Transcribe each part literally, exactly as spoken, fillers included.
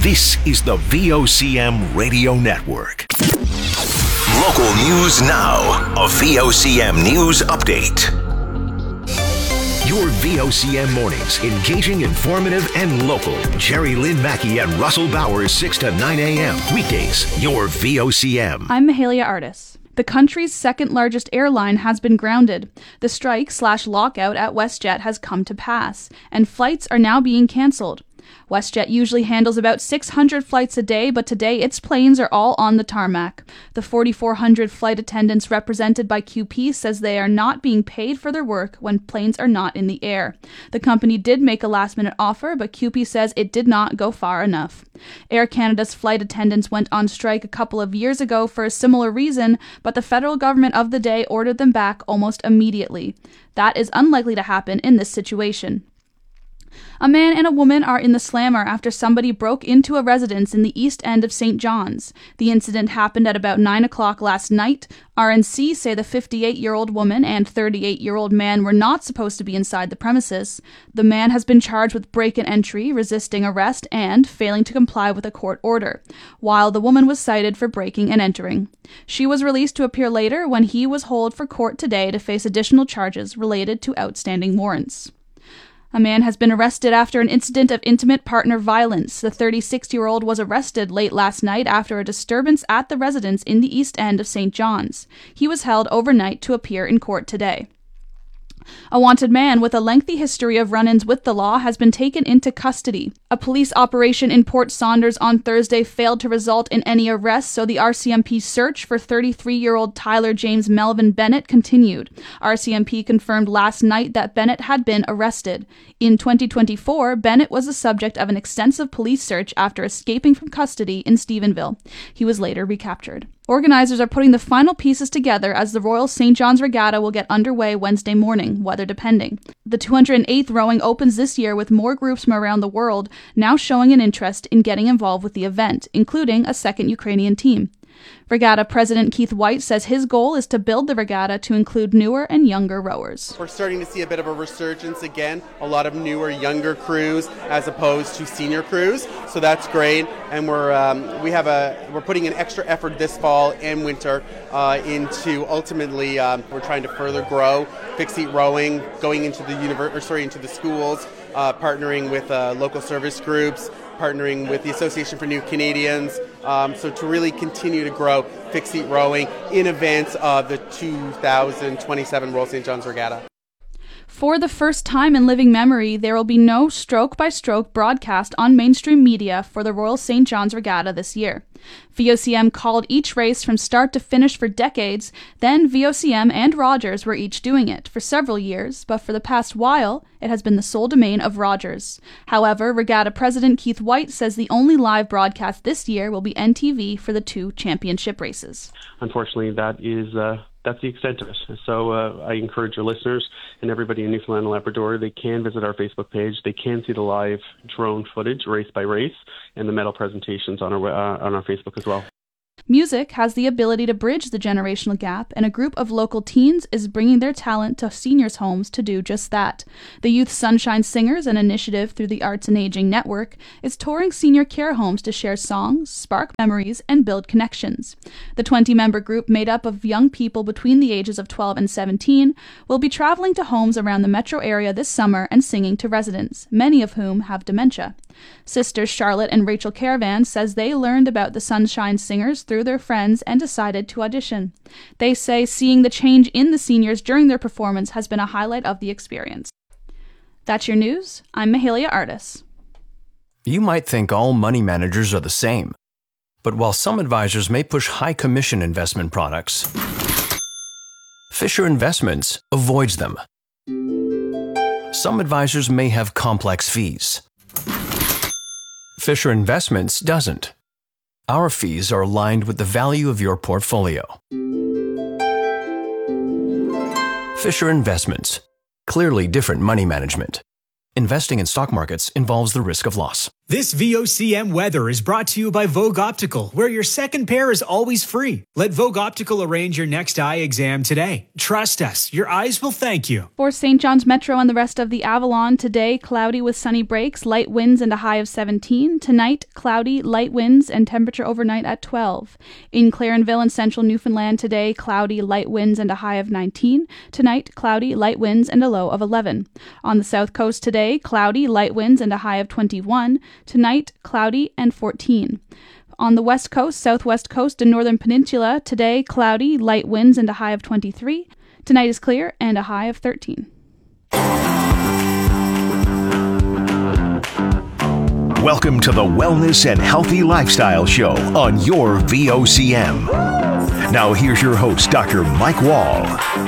This is the V O C M Radio Network. Local news now. A V O C M News Update. Your V O C M mornings, engaging, informative, and local. Jerry Lynn Mackey and Russell Bowers, six to nine a.m. Weekdays, your V O C M. I'm Mahalia Artis. The country's second largest airline has been grounded. The strike slash lockout at WestJet has come to pass, and flights are now being canceled. WestJet usually handles about six hundred flights a day, but today its planes are all on the tarmac. The forty-four hundred flight attendants represented by Q P says they are not being paid for their work when planes are not in the air. The company did make a last-minute offer, but Q P says it did not go far enough. Air Canada's flight attendants went on strike a couple of years ago for a similar reason, but the federal government of the day ordered them back almost immediately. That is unlikely to happen in this situation. A man and a woman are in the slammer after somebody broke into a residence in the east end of Saint John's. The incident happened at about nine o'clock last night. R N C say the fifty-eight-year-old woman and thirty-eight-year-old man were not supposed to be inside the premises. The man has been charged with break-in entry, resisting arrest, and failing to comply with a court order, while the woman was cited for breaking and entering. She was released to appear later when he was hauled for court today to face additional charges related to outstanding warrants. A man has been arrested after an incident of intimate partner violence. The thirty-six-year-old was arrested late last night after a disturbance at the residence in the east end of Saint John's. He was held overnight to appear in court today. A wanted man with a lengthy history of run-ins with the law has been taken into custody. A police operation in Port Saunders on Thursday failed to result in any arrests, so the R C M P search for thirty-three-year-old Tyler James Melvin Bennett continued. R C M P confirmed last night that Bennett had been arrested. In twenty twenty-four, Bennett was the subject of an extensive police search after escaping from custody in Stephenville. He was later recaptured. Organizers are putting the final pieces together as the Royal Saint John's Regatta will get underway Wednesday morning, weather depending. The two hundred eighth rowing opens this year with more groups from around the world now showing an interest in getting involved with the event, including a second Ukrainian team. Regatta President Keith White says his goal is to build the regatta to include newer and younger rowers. We're starting to see a bit of a resurgence again, a lot of newer, younger crews as opposed to senior crews, so that's great. And we're um, we have a we're putting an extra effort this fall and winter uh, into ultimately um, we're trying to further grow fixed seat rowing, going into the univer- or sorry into the schools, uh, partnering with uh, local service groups, partnering with the Association for New Canadians, um, so to really continue to grow fixed seat rowing in advance of the two thousand twenty-seven Royal Saint John's Regatta. For the first time in living memory, there will be no stroke-by-stroke broadcast on mainstream media for the Royal Saint John's Regatta this year. V O C M called each race from start to finish for decades, then V O C M and Rogers were each doing it for several years, but for the past while, it has been the sole domain of Rogers. However, Regatta President Keith White says the only live broadcast this year will be N T V for the two championship races. Unfortunately, that is... Uh That's the extent of it. So uh, I encourage your listeners and everybody in Newfoundland and Labrador, they can visit our Facebook page. They can see the live drone footage, race by race, and the medal presentations on our uh, on our Facebook as well. Music has the ability to bridge the generational gap, and a group of local teens is bringing their talent to seniors' homes to do just that. The Youth Sunshine Singers, an initiative through the Arts and Aging Network, is touring senior care homes to share songs, spark memories, and build connections. The twenty-member group, made up of young people between the ages of twelve and seventeen, will be traveling to homes around the metro area this summer and singing to residents, many of whom have dementia. Sisters Charlotte and Rachel Caravan says they learned about the Sunshine Singers through their friends and decided to audition. They say seeing the change in the seniors during their performance has been a highlight of the experience. That's your news. I'm Mahalia Artis. You might think all money managers are the same, but while some advisors may push high commission investment products, Fisher Investments avoids them. Some advisors may have complex fees. Fisher Investments doesn't. Our fees are aligned with the value of your portfolio. Fisher Investments. Clearly different money management. Investing in stock markets involves the risk of loss. This V O C M weather is brought to you by Vogue Optical, where your second pair is always free. Let Vogue Optical arrange your next eye exam today. Trust us, your eyes will thank you. For Saint John's Metro and the rest of the Avalon, today cloudy with sunny breaks, light winds and a high of seventeen. Tonight, cloudy, light winds and temperature overnight at twelve. In Clarenville and central Newfoundland today, cloudy, light winds and a high of nineteen. Tonight, cloudy, light winds and a low of eleven. On the south coast today, cloudy, light winds and a high of twenty-one. Tonight, cloudy and fourteen. On the west coast, southwest coast, and northern peninsula, today, cloudy, light winds and a high of twenty-three. Tonight is clear and a high of thirteen. Welcome to the Wellness and Healthy Lifestyle Show on your V O C M. Now here's your host, Doctor Mike Wall.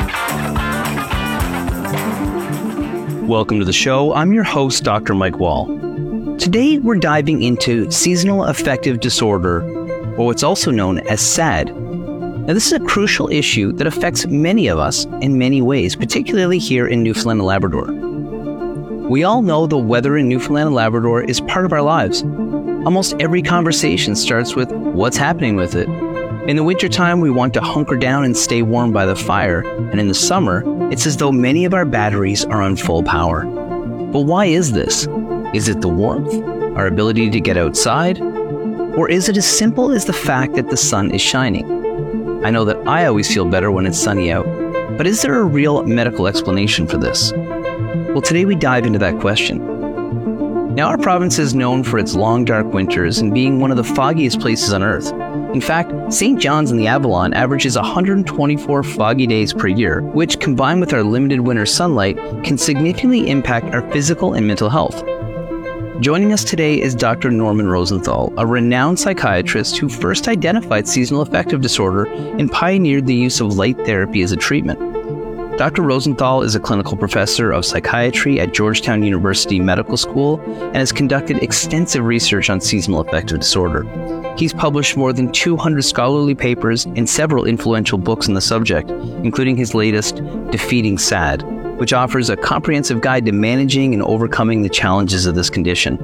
Welcome to the show. I'm your host, Doctor Mike Wall. Today, we're diving into seasonal affective disorder, or what's also known as SAD. Now, this is a crucial issue that affects many of us in many ways, particularly here in Newfoundland and Labrador. We all know the weather in Newfoundland and Labrador is part of our lives. Almost every conversation starts with what's happening with it. In the wintertime, we want to hunker down and stay warm by the fire, and in the summer, it's as though many of our batteries are on full power. But why is this? Is it the warmth, our ability to get outside, or is it as simple as the fact that the sun is shining? I know that I always feel better when it's sunny out, but is there a real medical explanation for this? Well, today we dive into that question. Now, our province is known for its long, dark winters and being one of the foggiest places on Earth. In fact, Saint John's in the Avalon averages one hundred twenty-four foggy days per year, which, combined with our limited winter sunlight, can significantly impact our physical and mental health. Joining us today is Doctor Norman Rosenthal, a renowned psychiatrist who first identified seasonal affective disorder and pioneered the use of light therapy as a treatment. Doctor Rosenthal is a clinical professor of psychiatry at Georgetown University Medical School and has conducted extensive research on seasonal affective disorder. He's published more than two hundred scholarly papers and several influential books on the subject, including his latest, Defeating SAD, which offers a comprehensive guide to managing and overcoming the challenges of this condition.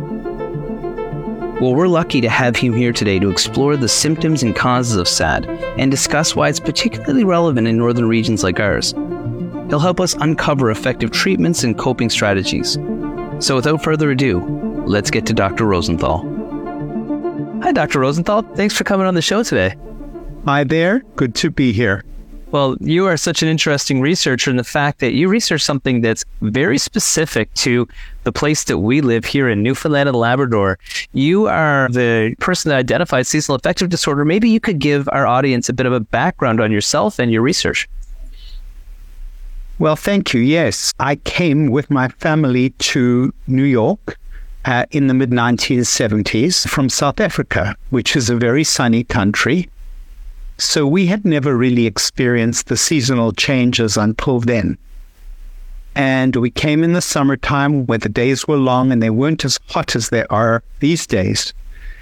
Well, we're lucky to have him here today to explore the symptoms and causes of SAD and discuss why it's particularly relevant in northern regions like ours. He'll help us uncover effective treatments and coping strategies. So without further ado, let's get to Doctor Rosenthal. Hi, Doctor Rosenthal. Thanks for coming on the show today. Hi there. Good to be here. Well, you are such an interesting researcher in the fact that you research something that's very specific to the place that we live here in Newfoundland and Labrador. You are the person that identified seasonal affective disorder. Maybe you could give our audience a bit of a background on yourself and your research. Well, thank you. Yes, I came with my family to New York uh, in the mid nineteen seventies from South Africa, which is a very sunny country. So we had never really experienced the seasonal changes until then. And we came in the summertime where the days were long and they weren't as hot as they are these days.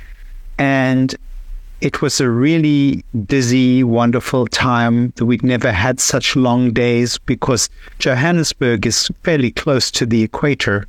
And it was a really busy, wonderful time. We'd never had such long days because Johannesburg is fairly close to the equator.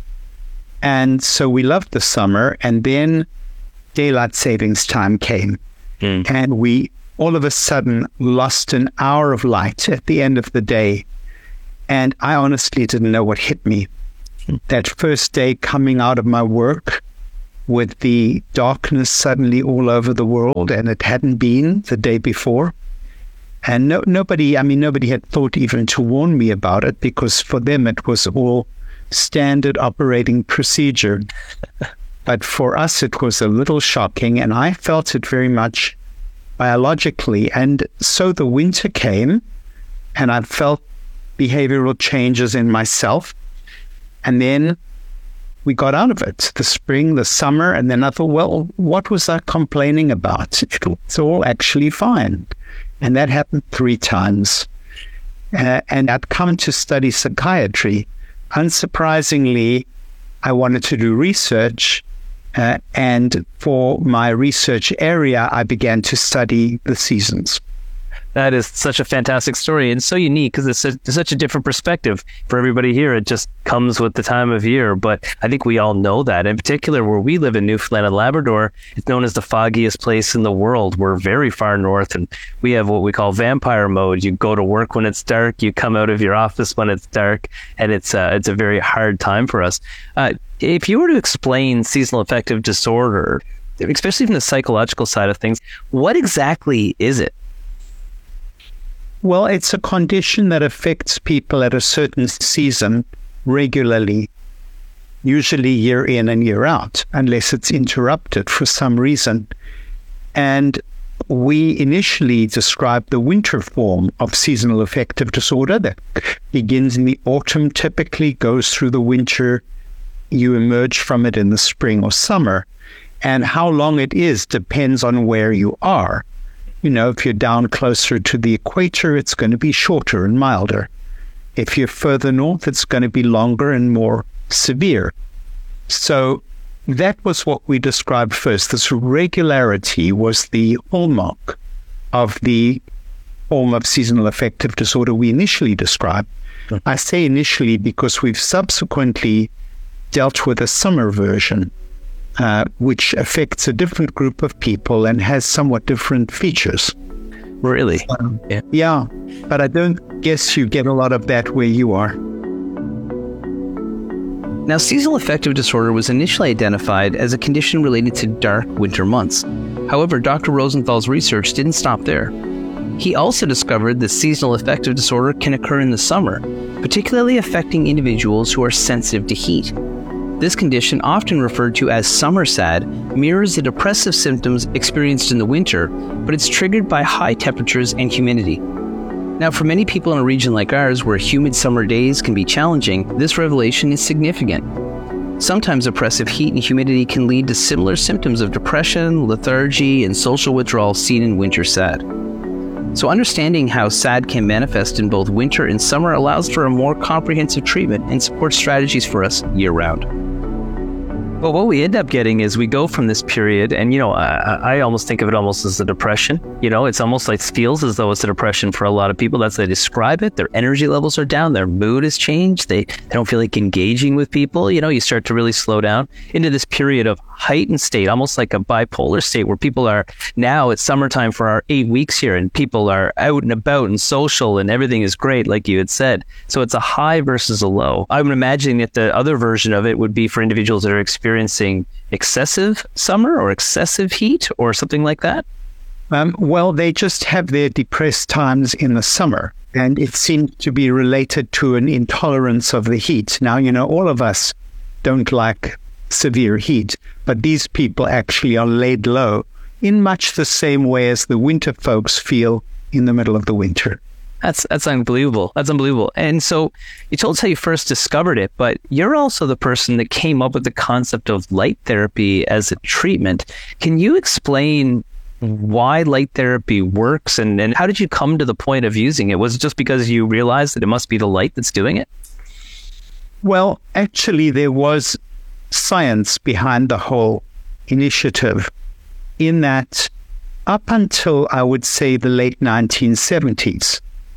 And so we loved the summer. And then daylight savings time came. Mm. And we all of a sudden lost an hour of light at the end of the day. And I honestly didn't know what hit me. That first day coming out of my work with the darkness suddenly all over the world, and it hadn't been the day before. And no, nobody, I mean, nobody had thought even to warn me about it, because for them it was all standard operating procedure. But for us, it was a little shocking, and I felt it very much biologically. And so the winter came, and I felt behavioral changes in myself. And then we got out of it, the spring, the summer, and then I thought, well, what was I complaining about? It's all actually fine. And that happened three times. Uh, and I'd come to study psychiatry. Unsurprisingly, I wanted to do research. Uh, and for my research area, I began to study the seasons. That is such a fantastic story and so unique because it's, it's such a different perspective for everybody here. It just comes with the time of year. But I think we all know that. In particular, where we live in Newfoundland and Labrador, it's known as the foggiest place in the world. We're very far north and we have what we call vampire mode. You go to work when it's dark, you come out of your office when it's dark, and it's, uh, it's a very hard time for us. Uh, if you were to explain seasonal affective disorder, especially from the psychological side of things, what exactly is it? Well, it's a condition that affects people at a certain season regularly, usually year in and year out, unless it's interrupted for some reason. And we initially described the winter form of seasonal affective disorder that begins in the autumn, typically goes through the winter. You emerge from it in the spring or summer. And how long it is depends on where you are. You know, if you're down closer to the equator, it's going to be shorter and milder. If you're further north, it's going to be longer and more severe. So that was what we described first. This regularity was the hallmark of the form of seasonal affective disorder we initially described. Mm-hmm. I say initially because we've subsequently dealt with a summer version, Uh, which affects a different group of people and has somewhat different features. Really? Um, yeah. yeah, but I don't guess you get a lot of that where you are. Now, seasonal affective disorder was initially identified as a condition related to dark winter months. However, Doctor Rosenthal's research didn't stop there. He also discovered that seasonal affective disorder can occur in the summer, particularly affecting individuals who are sensitive to heat. This condition, often referred to as summer SAD, mirrors the depressive symptoms experienced in the winter, but it's triggered by high temperatures and humidity. Now, for many people in a region like ours, where humid summer days can be challenging, this revelation is significant. Sometimes oppressive heat and humidity can lead to similar symptoms of depression, lethargy, and social withdrawal seen in winter SAD. So understanding how SAD can manifest in both winter and summer allows for a more comprehensive treatment and support strategies for us year-round. Well, what we end up getting is we go from this period, and, you know, I, I almost think of it almost as a depression. You know, it's almost like feels as though it's a depression for a lot of people. That's how they describe it. Their energy levels are down. Their mood has changed. They, they don't feel like engaging with people. You know, you start to really slow down into this period of heightened state, almost like a bipolar state where people are now, it's summertime for our eight weeks here and people are out and about and social and everything is great, like you had said. So it's a high versus a low. I'm imagining that the other version of it would be for individuals that are experiencing excessive summer or excessive heat or something like that. Um, well, they just have their depressed times in the summer, and it seems to be related to an intolerance of the heat. Now, you know, all of us don't like severe heat, but these people actually are laid low in much the same way as the winter folks feel in the middle of the winter. That's that's unbelievable. That's unbelievable. And so you told us how you first discovered it, but you're also the person that came up with the concept of light therapy as a treatment. Can you explain why light therapy works and, and how did you come to the point of using it? Was it just because you realized that it must be the light that's doing it? Well, actually, there was science behind the whole initiative in that up until, I would say, the late nineteen seventies,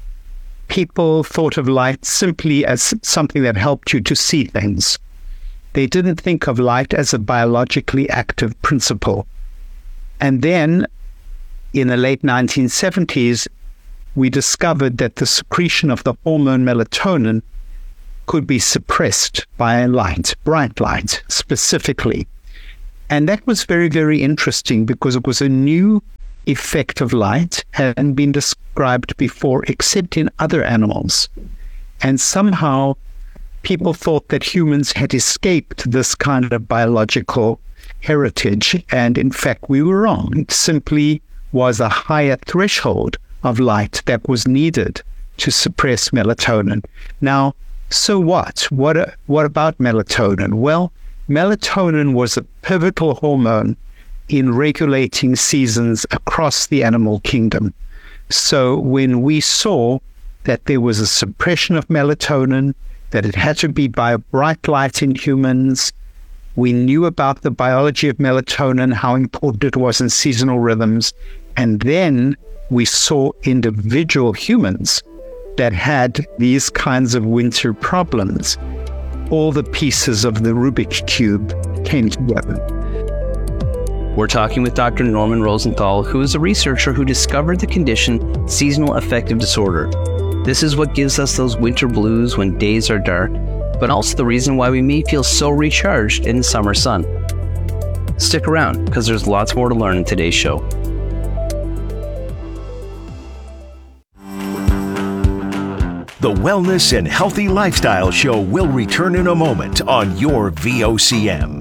people thought of light simply as something that helped you to see things. They didn't think of light as a biologically active principle. And then in the late nineteen seventies, we discovered that the secretion of the hormone melatonin could be suppressed by light, bright light specifically. And that was very, very interesting because it was a new effect of light, hadn't been described before except in other animals. And somehow people thought that humans had escaped this kind of biological heritage. And in fact, we were wrong. It simply was a higher threshold of light that was needed to suppress melatonin. Now, so what? What, uh, what about melatonin? Well, melatonin was a pivotal hormone in regulating seasons across the animal kingdom. So when we saw that there was a suppression of melatonin, that it had to be by bright light in humans, we knew about the biology of melatonin, how important it was in seasonal rhythms, and then we saw individual humans that had these kinds of winter problems. All the pieces of the Rubik's Cube came together. We're talking with Doctor Norman Rosenthal, who is a researcher who discovered the condition seasonal affective disorder. This is what gives us those winter blues when days are dark, but also the reason why we may feel so recharged in the summer sun. Stick around, because there's lots more to learn in today's show. The Wellness and Healthy Lifestyle Show will return in a moment on your V O C M.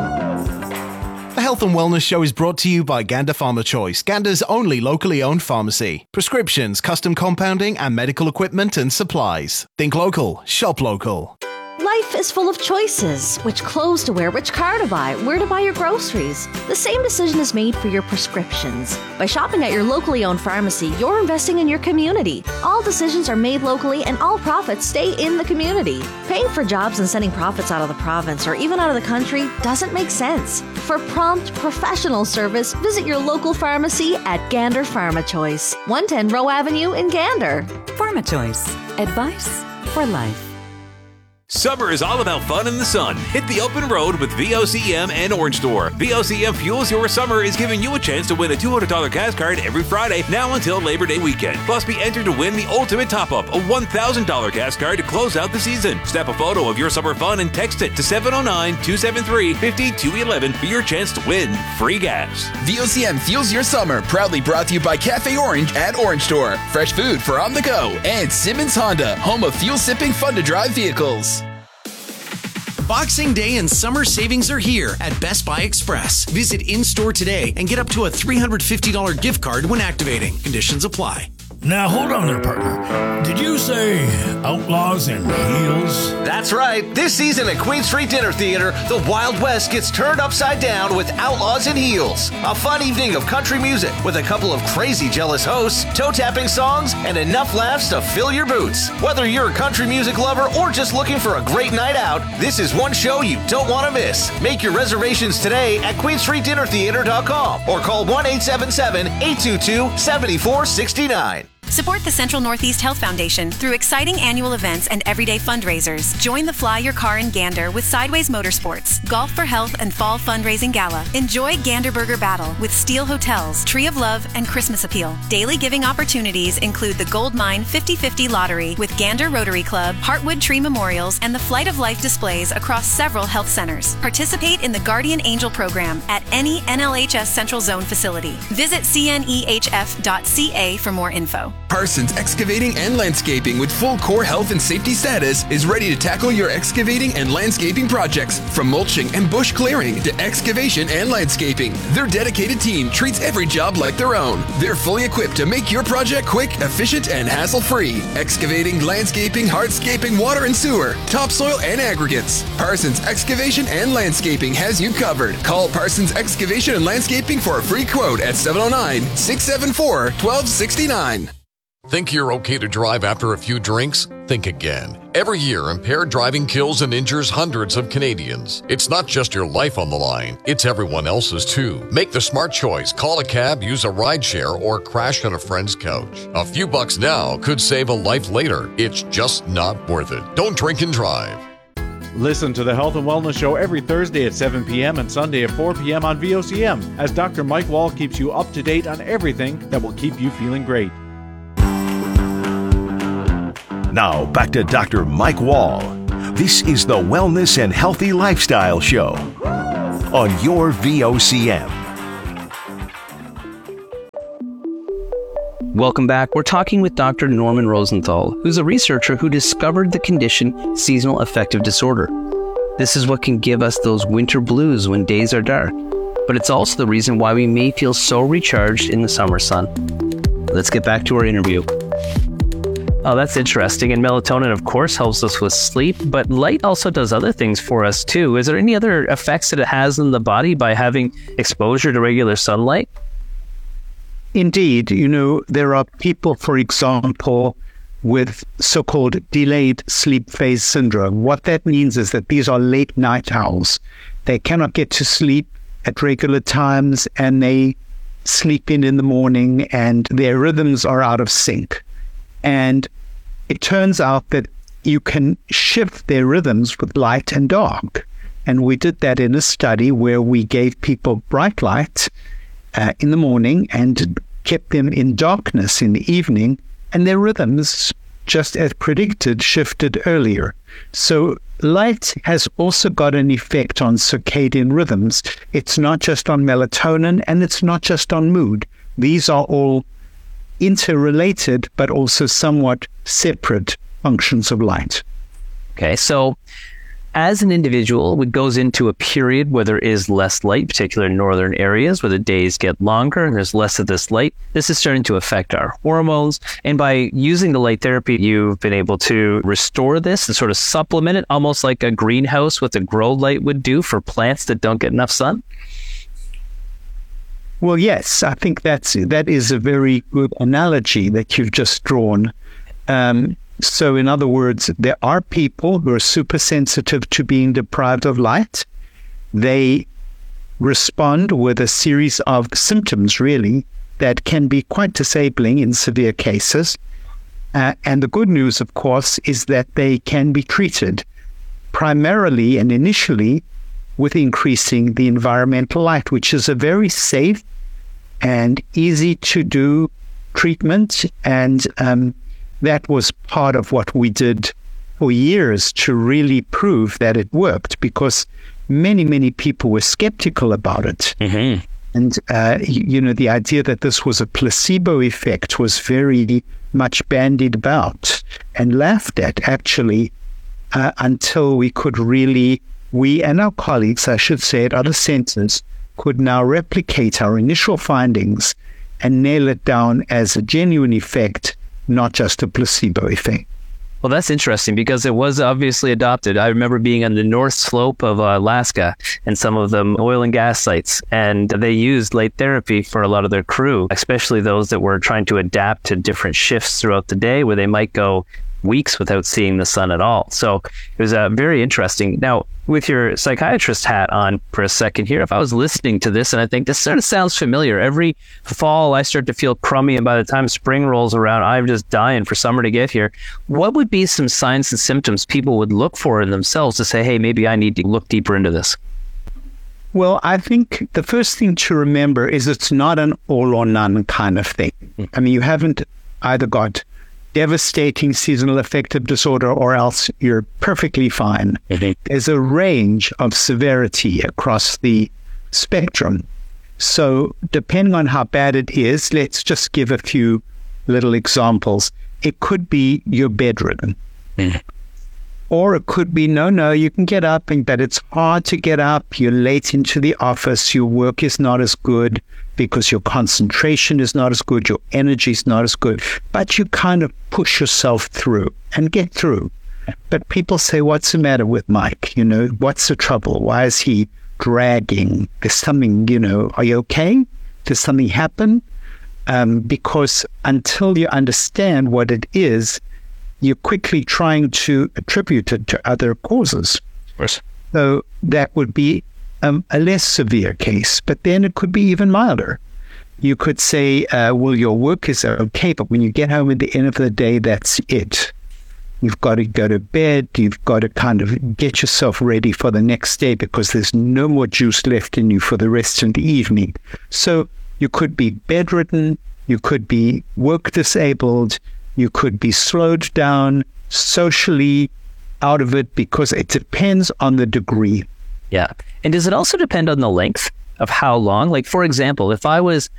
The Health and Wellness Show is brought to you by Gander Pharma Choice, Gander's only locally owned pharmacy. Prescriptions, custom compounding, and medical equipment and supplies. Think local, shop local. Life is full of choices. Which clothes to wear, which car to buy, where to buy your groceries. The same decision is made for your prescriptions. By shopping at your locally owned pharmacy, you're investing in your community. All decisions are made locally and all profits stay in the community. Paying for jobs and sending profits out of the province or even out of the country doesn't make sense. For prompt, professional service, visit your local pharmacy at Gander Pharma Choice, one ten Roe Avenue in Gander. Pharma Choice. Advice for life. Summer is all about fun in the sun. Hit the open road with V O C M and Orange Store. V O C M Fuels Your Summer is giving you a chance to win a two hundred dollars gas card every Friday, now until Labor Day weekend. Plus, be entered to win the ultimate top-up, a one thousand dollars gas card to close out the season. Snap a photo of your summer fun and text it to seven oh nine, two seven three, five two one one for your chance to win free gas. V O C M Fuels Your Summer, proudly brought to you by Cafe Orange at Orange Store. Fresh food for on the go. And Simmons Honda, home of fuel-sipping, fun-to-drive vehicles. Boxing Day and summer savings are here at Best Buy Express. Visit in-store today and get up to a three hundred fifty dollars gift card when activating. Conditions apply. Now, hold on there, partner. Did you say Outlaws in Heels? That's right. This season at Queen Street Dinner Theater, the Wild West gets turned upside down with Outlaws in Heels. A fun evening of country music with a couple of crazy jealous hosts, toe-tapping songs, and enough laughs to fill your boots. Whether you're a country music lover or just looking for a great night out, this is one show you don't want to miss. Make your reservations today at queen street dinner theater dot com or call one eight seven seven, eight two two, seven four six nine. Support the Central Northeast Health Foundation through exciting annual events and everyday fundraisers. Join the Fly Your Car in Gander with Sideways Motorsports, Golf for Health and Fall Fundraising Gala. Enjoy Gander Burger Battle with Steel Hotels, Tree of Love, and Christmas Appeal. Daily giving opportunities include the Gold Mine fifty fifty Lottery with Gander Rotary Club, Heartwood Tree Memorials, and the Flight of Life displays across several health centers. Participate in the Guardian Angel program at any N L H S Central Zone facility. Visit c n e h f dot c a for more info. Parsons Excavating and Landscaping with full core health and safety status is ready to tackle your excavating and landscaping projects. From mulching and bush clearing to excavation and landscaping, their dedicated team treats every job like their own. They're fully equipped to make your project quick, efficient, and hassle-free. Excavating, landscaping, hardscaping, water and sewer, topsoil, and aggregates. Parsons Excavation and Landscaping has you covered. Call Parsons Excavation and Landscaping for a free quote at seven oh nine, six seven four, one two six nine. Think you're okay to drive after a few drinks? Think again. Every year, impaired driving kills and injures hundreds of Canadians. It's not just your life on the line, it's everyone else's too. Make the smart choice. Call a cab, use a rideshare, or crash on a friend's couch. A few bucks now could save a life later. It's just not worth it. Don't drink and drive. Listen to the Health and Wellness Show every Thursday at seven p.m. and Sunday at four p.m. on V O C M as Doctor Mike Wall keeps you up to date on everything that will keep you feeling great. Now, back to Doctor Mike Wall. This is the Wellness and Healthy Lifestyle Show on your V O C M. Welcome back. We're talking with Doctor Norman Rosenthal, who's a researcher who discovered the condition seasonal affective disorder. This is what can give us those winter blues when days are dark, but it's also the reason why we may feel so recharged in the summer sun. Let's get back to our interview. Oh, that's interesting. And melatonin, of course, helps us with sleep, but light also does other things for us too. Is there any other effects that it has on the body by having exposure to regular sunlight? Indeed. You know, there are people, for example, with so-called delayed sleep phase syndrome. What that means is that these are late night owls. They cannot get to sleep at regular times, and they sleep in in the morning and their rhythms are out of sync. And it turns out that you can shift their rhythms with light and dark. And we did that in a study where we gave people bright light uh, in the morning and kept them in darkness in the evening, and their rhythms, just as predicted, shifted earlier. So light has also got an effect on circadian rhythms. It's not just on melatonin, and it's not just on mood. These are all interrelated, but also somewhat separate functions of light. Okay, so as an individual, it goes into a period where there is less light, particularly in northern areas where the days get longer and there's less of this light. This is starting to affect our hormones. And by using the light therapy, you've been able to restore this and sort of supplement it, almost like a greenhouse with a grow light would do for plants that don't get enough sun. Well, yes, I think that's that is a very good analogy that you've just drawn. Um, So in other words, there are people who are super sensitive to being deprived of light. They respond with a series of symptoms, really, that can be quite disabling in severe cases. Uh, and the good news, of course, is that they can be treated primarily and initially with increasing the environmental light, which is a very safe and easy to do treatment. And um, that was part of what we did for years to really prove that it worked, because many, many people were skeptical about it. Mm-hmm. And, uh, you, you know, the idea that this was a placebo effect was very much bandied about and laughed at, actually, uh, until we could really, we and our colleagues, I should say, at other centers, could now replicate our initial findings and nail it down as a genuine effect, not just a placebo effect. Well, that's interesting because it was obviously adopted. I remember being on the north slope of uh, Alaska and some of the oil and gas sites, and they used light therapy for a lot of their crew, especially those that were trying to adapt to different shifts throughout the day where they might go weeks without seeing the sun at all. So it was uh, very interesting. Now, with your psychiatrist hat on for a second here, if I was listening to this and I think this sort of sounds familiar, every fall I start to feel crummy, and by the time spring rolls around, I'm just dying for summer to get here. What would be some signs and symptoms people would look for in themselves to say, hey, maybe I need to look deeper into this? Well, I think the first thing to remember is it's not an all or none kind of thing. I mean, you haven't either got devastating seasonal affective disorder or else you're perfectly fine. Mm-hmm. There's a range of severity across the spectrum. So depending on how bad it is, let's just give a few little examples. It could be you're bedridden. Mm-hmm. Or it could be, no, no, you can get up, and but it's hard to get up. You're late into the office. Your work is not as good because your concentration is not as good. Your energy is not as good. But you kind of push yourself through and get through. But people say, what's the matter with Mike? You know, what's the trouble? Why is he dragging? There's something, you know, are you okay? Does something happen? Um, because until you understand what it is, you're quickly trying to attribute it to other causes. Of course. So that would be um, a less severe case, but then it could be even milder. You could say, uh, well, your work is okay, but when you get home at the end of the day, that's it. You've got to go to bed. You've got to kind of get yourself ready for the next day because there's no more juice left in you for the rest of the evening. So you could be bedridden. You could be work disabled. You could be slowed down, socially out of it, because it depends on the degree. Yeah. And does it also depend on the length of how long? Like, for example, if I was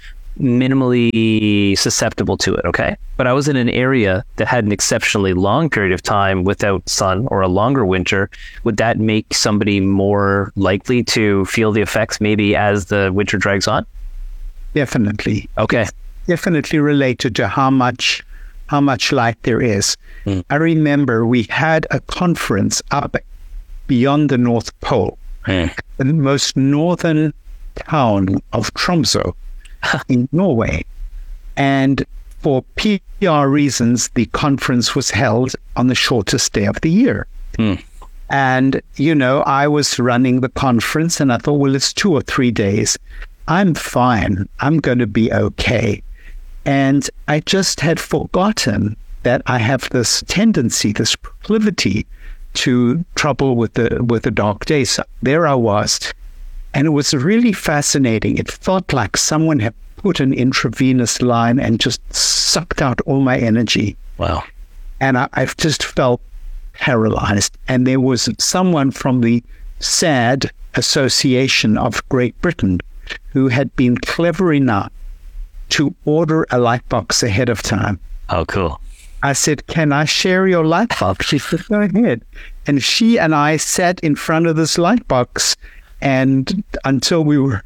minimally susceptible to it, okay, but I was in an area that had an exceptionally long period of time without sun or a longer winter, would that make somebody more likely to feel the effects maybe as the winter drags on? Definitely. Okay. It's definitely related to how much how much light there is. Mm. I remember we had a conference up beyond the North Pole, mm. the most northern town of Tromsø in Norway. And for P R reasons, the conference was held on the shortest day of the year. Mm. And, you know, I was running the conference and I thought, well, it's two or three days. I'm fine. I'm going to be okay. And I just had forgotten that I have this tendency, this proclivity to trouble with the with the dark days. So there I was. And it was really fascinating. It felt like someone had put an intravenous line and just sucked out all my energy. Wow. And I, I just felt paralyzed. And there was someone from the SAD Association of Great Britain who had been clever enough to order a light box ahead of time. Oh, cool. I said, can I share your light box? She said, go ahead. And she and I sat in front of this light box, and until we were,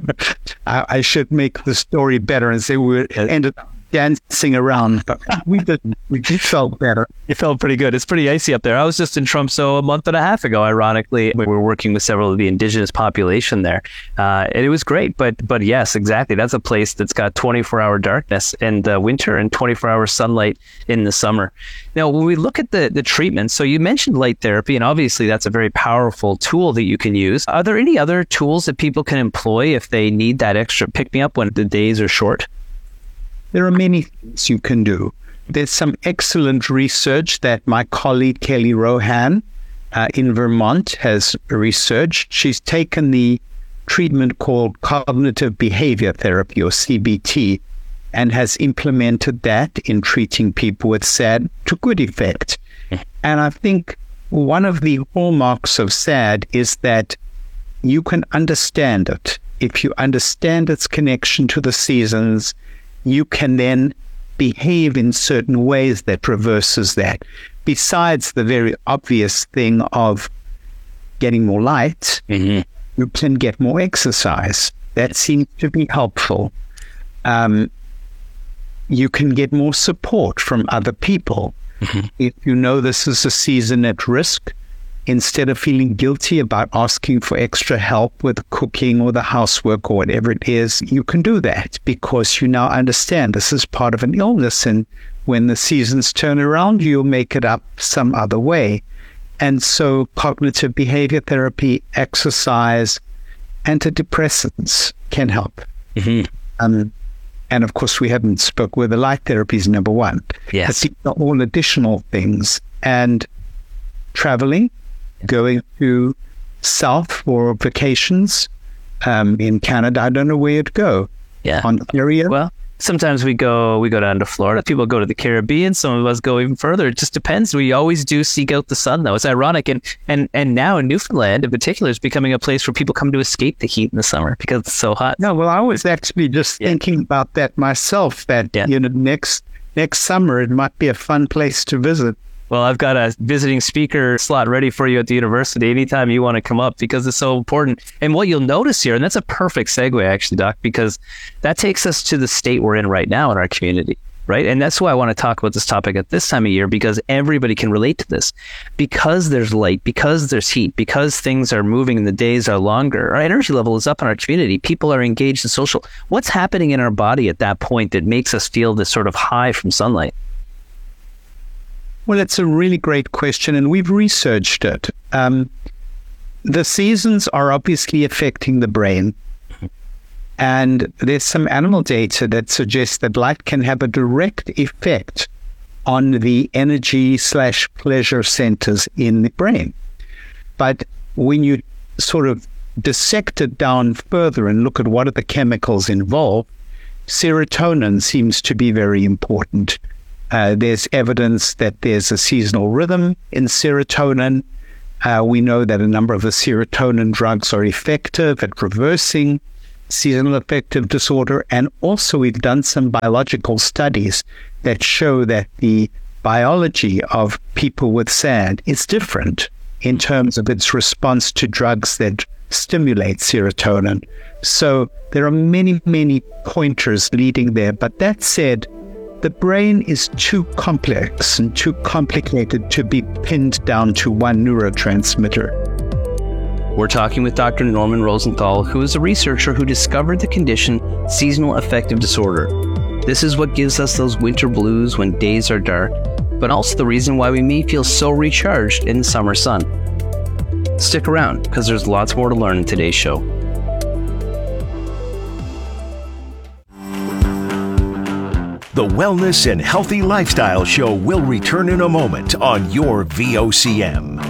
I, I should make the story better and say we ended up dancing around, but we didn't. We just felt better. It felt pretty good. It's pretty icy up there. I was just in Tromsø a month and a half ago, ironically. We were working with several of the indigenous population there. Uh, and it was great. But but yes, exactly. That's a place that's got twenty-four hour darkness in the winter and twenty-four hour sunlight in the summer. Now, when we look at the, the treatment, so you mentioned light therapy, and obviously that's a very powerful tool that you can use. Are there any other tools that people can employ if they need that extra pick-me-up when the days are short? There are many things you can do. There's some excellent research that my colleague Kelly Rohan uh, in Vermont has researched. She's taken the treatment called cognitive behavior therapy, or C B T, and has implemented that in treating people with SAD to good effect. And I think one of the hallmarks of SAD is that you can understand it. If you understand its connection to the seasons, you can then behave in certain ways that reverses that. Besides the very obvious thing of getting more light, mm-hmm. you can get more exercise. That seems to be helpful. Um, you can get more support from other people. Mm-hmm. If you know this is a season at risk, instead of feeling guilty about asking for extra help with the cooking or the housework or whatever it is, you can do that because you now understand this is part of an illness, and when the seasons turn around, you'll make it up some other way. And so cognitive behavior therapy, exercise, antidepressants can help. Mm-hmm. Um, and of course, we haven't spoke where the light therapy is number one. Yes. But these are all additional things. And traveling, going to south for vacations um, in Canada. I don't know where you'd go. Yeah. Ontario. Well, sometimes we go we go down to Florida. People go to the Caribbean. Some of us go even further. It just depends. We always do seek out the sun, though. It's ironic. And and, and now in Newfoundland, in particular, is becoming a place where people come to escape the heat in the summer because it's so hot. No, well, I was actually just yeah. thinking about that myself, that, yeah. you know, next next summer, it might be a fun place to visit. Well, I've got a visiting speaker slot ready for you at the university anytime you want to come up because it's so important. And what you'll notice here, and that's a perfect segue actually, Doc, because that takes us to the state we're in right now in our community, right? And that's why I want to talk about this topic at this time of year, because everybody can relate to this. Because there's light, because there's heat, because things are moving and the days are longer, our energy level is up in our community. People are engaged in social. What's happening in our body at that point that makes us feel this sort of high from sunlight? Well, it's a really great question, and we've researched it. Um, the seasons are obviously affecting the brain, and there's some animal data that suggests that light can have a direct effect on the energy slash pleasure centers in the brain. But when you sort of dissect it down further and look at what are the chemicals involved, serotonin seems to be very important. Uh, there's evidence that there's a seasonal rhythm in serotonin. Uh, we know that a number of the serotonin drugs are effective at reversing seasonal affective disorder. And also we've done some biological studies that show that the biology of people with SAD is different in terms of its response to drugs that stimulate serotonin. So there are many, many pointers leading there. But that said, the brain is too complex and too complicated to be pinned down to one neurotransmitter. We're talking with Doctor Norman Rosenthal, who is a researcher who discovered the condition seasonal affective disorder. This is what gives us those winter blues when days are dark, but also the reason why we may feel so recharged in the summer sun. Stick around, because there's lots more to learn in today's show. The Wellness and Healthy Lifestyle Show will return in a moment on your V O C M.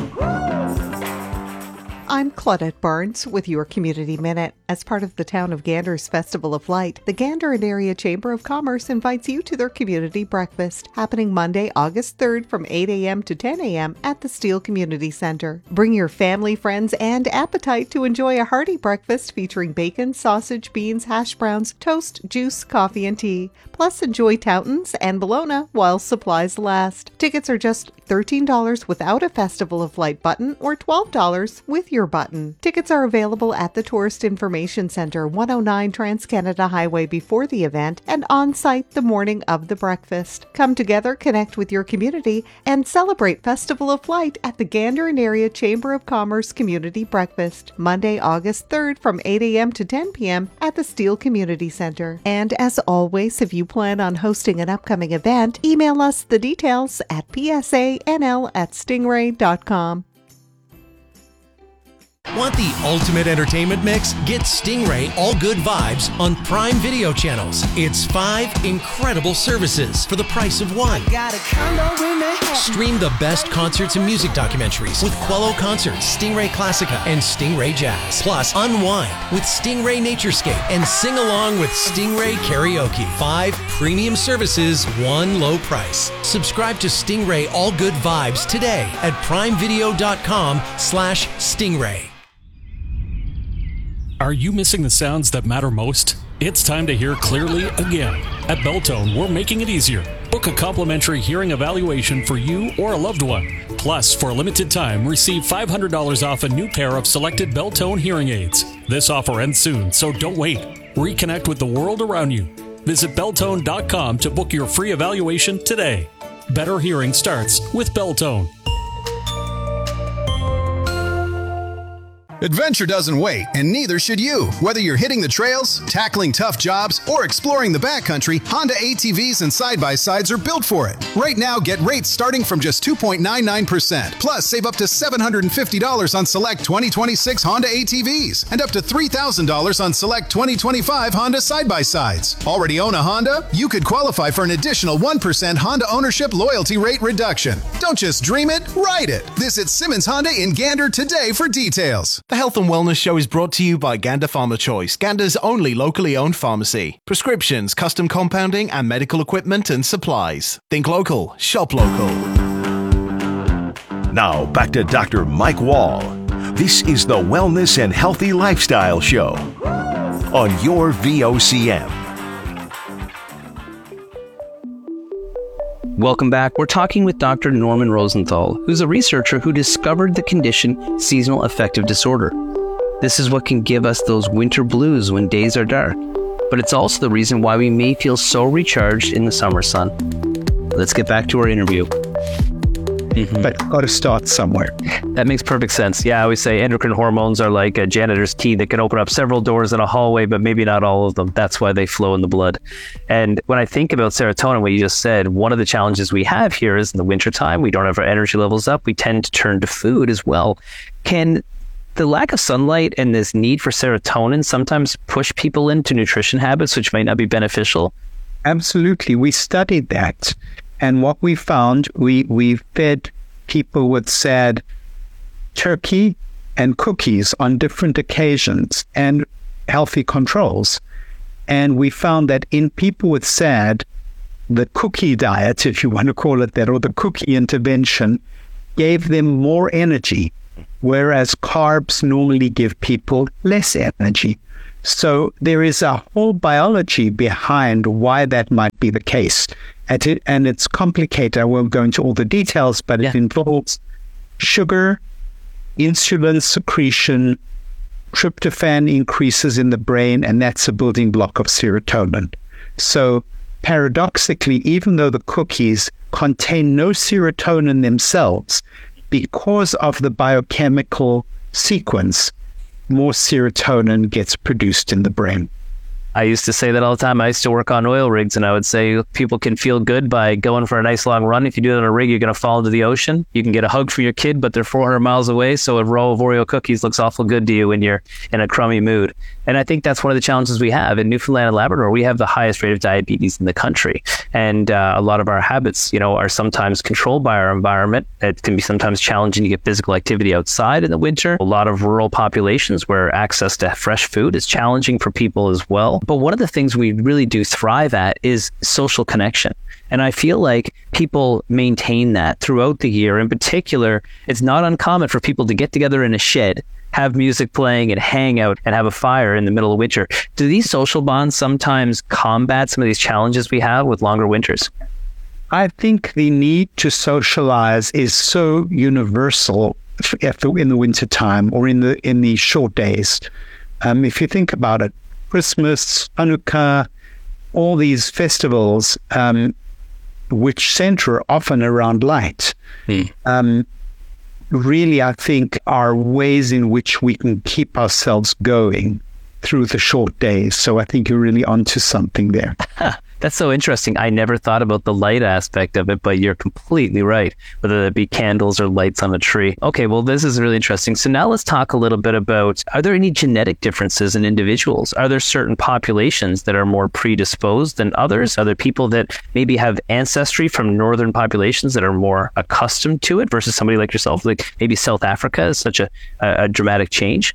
I'm Claudette Barnes with your Community Minute. As part of the Town of Gander's Festival of Light, the Gander and Area Chamber of Commerce invites you to their community breakfast, happening Monday, August third from eight a.m. to ten a.m. at the Steele Community Center. Bring your family, friends, and appetite to enjoy a hearty breakfast featuring bacon, sausage, beans, hash browns, toast, juice, coffee, and tea. Plus, enjoy Toutons and bologna while supplies last. Tickets are just thirteen dollars without a Festival of Light button or twelve dollars with your button. Tickets are available at the Tourist Information Center, one oh nine Trans-Canada Highway before the event and on-site the morning of the breakfast. Come together, connect with your community, and celebrate Festival of Light at the Gander and Area Chamber of Commerce Community Breakfast, Monday, August third from eight a.m. to ten p.m. at the Steele Community Center. And as always, if you plan on hosting an upcoming event, email us the details at p s a n l at stingray dot com. Want the ultimate entertainment mix? Get Stingray All Good Vibes on Prime Video channels. It's five incredible services for the price of one. Stream the best concerts and music documentaries with Quello Concerts, Stingray Classica, and Stingray Jazz. Plus, unwind with Stingray Naturescape and sing along with Stingray Karaoke. Five premium services, one low price. Subscribe to Stingray All Good Vibes today at primevideo.com slash Stingray. Are you missing the sounds that matter most? It's time to hear clearly again. At Beltone, we're making it easier. Book a complimentary hearing evaluation for you or a loved one. Plus, for a limited time, receive five hundred dollars off a new pair of selected Beltone hearing aids. This offer ends soon, so don't wait. Reconnect with the world around you. Visit Beltone dot com to book your free evaluation today. Better hearing starts with Beltone. Adventure doesn't wait, and neither should you. Whether you're hitting the trails, tackling tough jobs, or exploring the backcountry, Honda A T Vs and side-by-sides are built for it. Right now, get rates starting from just two point nine nine percent. Plus, save up to seven hundred fifty dollars on select twenty twenty-six Honda A T Vs and up to three thousand dollars on select twenty twenty-five Honda side-by-sides. Already own a Honda? You could qualify for an additional one percent Honda ownership loyalty rate reduction. Don't just dream it, ride it. Visit Simmons Honda in Gander today for details. The Health and Wellness Show is brought to you by Gander Pharma Choice, Gander's only locally owned pharmacy. Prescriptions, custom compounding, and medical equipment and supplies. Think local, shop local. Now back to Doctor Mike Wall. This is the Wellness and Healthy Lifestyle Show on your V O C M. Welcome back. We're talking with Doctor Norman Rosenthal, who's a researcher who discovered the condition seasonal affective disorder. This is what can give us those winter blues when days are dark, but it's also the reason why we may feel so recharged in the summer sun. Let's get back to our interview. Mm-hmm. But got to start somewhere. That makes perfect sense. Yeah, I always say endocrine hormones are like a janitor's key that can open up several doors in a hallway, but maybe not all of them. That's why they flow in the blood. And when I think about serotonin, what you just said, one of the challenges we have here is in the wintertime, we don't have our energy levels up. We tend to turn to food as well. Can the lack of sunlight and this need for serotonin sometimes push people into nutrition habits, which might not be beneficial? Absolutely. We studied that. And what we found, we, we fed people with SAD turkey and cookies on different occasions and healthy controls. And we found that in people with SAD, the cookie diet, if you want to call it that, or the cookie intervention, gave them more energy, whereas carbs normally give people less energy. So there is a whole biology behind why that might be the case. At it, and it's complicated. I won't go into all the details, but yeah. It involves sugar, insulin secretion, tryptophan increases in the brain, and that's a building block of serotonin. So paradoxically, even though the cookies contain no serotonin themselves, because of the biochemical sequence, more serotonin gets produced in the brain. I used to say that all the time. I used to work on oil rigs, and I would say people can feel good by going for a nice long run. If you do that on a rig, you're going to fall into the ocean. You can get a hug from your kid, but they're four hundred miles away, so a row of Oreo cookies looks awful good to you when you're in a crummy mood. And I think that's one of the challenges we have. In Newfoundland and Labrador, we have the highest rate of diabetes in the country. And uh, a lot of our habits, you know, are sometimes controlled by our environment. It can be sometimes challenging to get physical activity outside in the winter. A lot of rural populations where access to fresh food is challenging for people as well. But one of the things we really do thrive at is social connection. And I feel like people maintain that throughout the year. In particular, it's not uncommon for people to get together in a shed, have music playing and hang out and have a fire in the middle of winter. Do these social bonds sometimes combat some of these challenges we have with longer winters? I think the need to socialize is so universal in the wintertime or in the in the short days. Um, if you think about it, Christmas, Hanukkah, all these festivals, um, which center often around light, mm. um, really, I think, are ways in which we can keep ourselves going through the short days. So I think you're really onto something there. That's so interesting. I never thought about the light aspect of it, but you're completely right, whether it be candles or lights on a tree. Okay, well, this is really interesting. So now let's talk a little bit about, are there any genetic differences in individuals? Are there certain populations that are more predisposed than others? Are there people that maybe have ancestry from northern populations that are more accustomed to it versus somebody like yourself? Like maybe South Africa is such a, a, a dramatic change?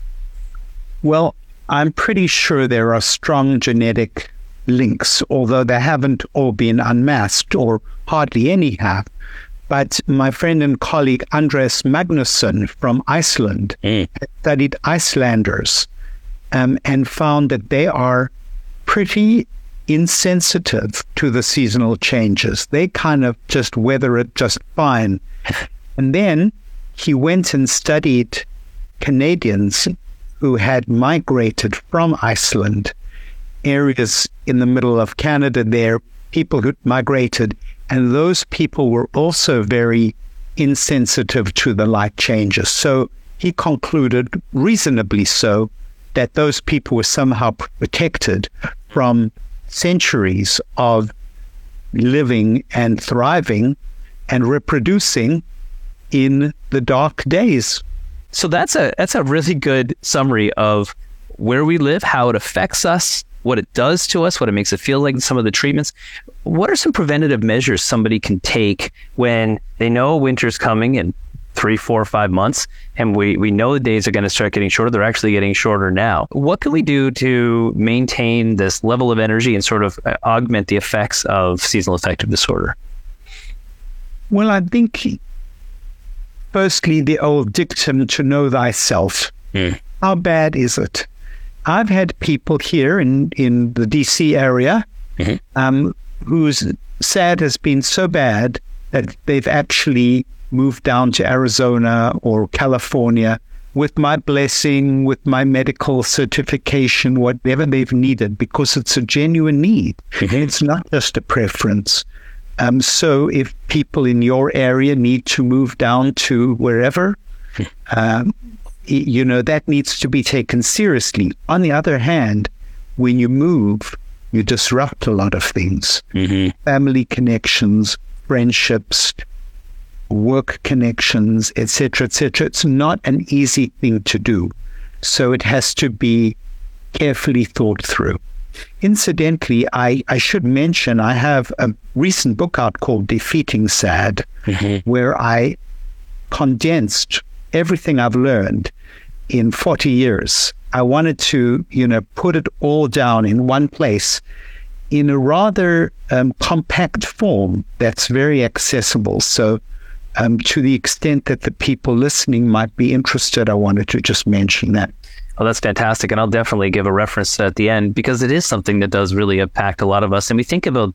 Well, I'm pretty sure there are strong genetic links, although they haven't all been unmasked, or hardly any have. But my friend and colleague Andreas Magnusson from Iceland mm. studied Icelanders um, and found that they are pretty insensitive to the seasonal changes. They kind of just weather it just fine. And then he went and studied Canadians who had migrated from Iceland, areas in the middle of Canada there, people who migrated, and those people were also very insensitive to the light changes. So he concluded, reasonably so, that those people were somehow protected from centuries of living and thriving and reproducing in the dark days. So that's a that's a really good summary of where we live, how it affects us, what it does to us, what it makes it feel like, some of the treatments. What are some preventative measures somebody can take when they know winter's coming in three, four, five months, and we, we know the days are going to start getting shorter? They're actually getting shorter now. What can we do to maintain this level of energy and sort of augment the effects of seasonal affective disorder? Well, I think, firstly, the old dictum, to know thyself. Mm. How bad is it? I've had people here in, in the D C area mm-hmm. um, whose S A D has been so bad that they've actually moved down to Arizona or California with my blessing, with my medical certification, whatever they've needed, because it's a genuine need. Mm-hmm. It's not just a preference. Um, so if people in your area need to move down to wherever, um, you know, that needs to be taken seriously. On the other hand, when you move, you disrupt a lot of things. Mm-hmm. Family connections, friendships, work connections, et cetera, et cetera. It's not an easy thing to do. So it has to be carefully thought through. Incidentally, I, I should mention I have a recent book out called Defeating S A D, mm-hmm. where I condensed everything I've learned in forty years. I wanted to, you know, put it all down in one place in a rather um, compact form that's very accessible. So um, to the extent that the people listening might be interested, I wanted to just mention that. Oh, that's fantastic. And I'll definitely give a reference at the end, because it is something that does really impact a lot of us. And we think about